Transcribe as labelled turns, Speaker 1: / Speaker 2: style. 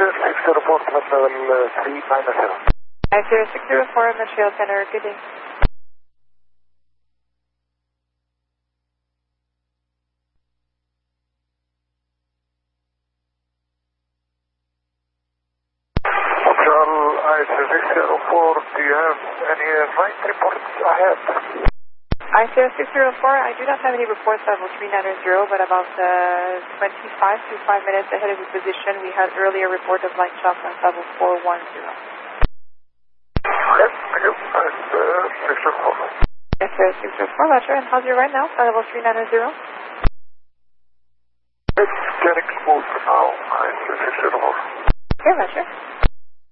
Speaker 1: 604, flight level 390.
Speaker 2: 604, Montreal Center, good day.
Speaker 1: Montreal IC604, do you have any flight reports ahead?
Speaker 2: IC604, I do not have any reports level 390, but about 25 to 5 minutes ahead of the position, we had earlier report of line shock on level 410.
Speaker 1: Okay, thank you. IC604.
Speaker 2: IC604, Roger, and how's your right now? Level 390?
Speaker 1: It's getting smooth now, IC604.
Speaker 2: Okay, Roger.